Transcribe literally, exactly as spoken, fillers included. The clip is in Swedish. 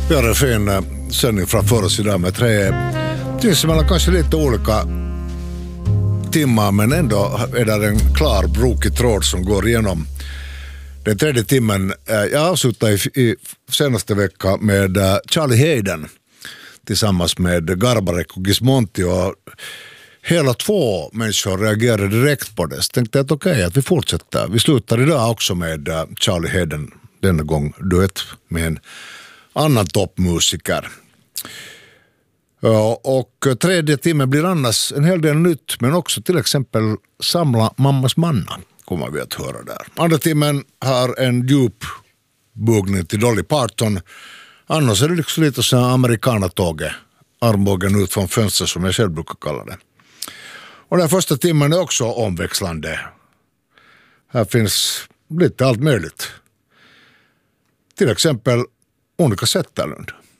Vi har en fin sändning framför oss idag med tre tissemellan kanske lite olika timmar, men ändå är det en klar brokig tråd som går igenom den tredje timmen. Jag avslutade i, i senaste vecka med Charlie Hayden tillsammans med Garbarek och Gismonti, och hela två människor reagerade direkt på det. Så tänkte jag att okej, okay, att vi fortsätter. Vi slutar idag också med Charlie Hayden, denna gång duett med en annan toppmusiker. Och tredje timmen blir annars en hel del nytt, men också till exempel Samla mammas manna kommer vi att höra där. Andra timmen har en djup bugning till Dolly Parton. Annars är det liksom lite så amerikanatåget, armbågen ut från fönstret som jag själv brukar kalla det. Och den första timmen är också omväxlande. Här finns lite allt möjligt. Till exempel Monica Zetterlund.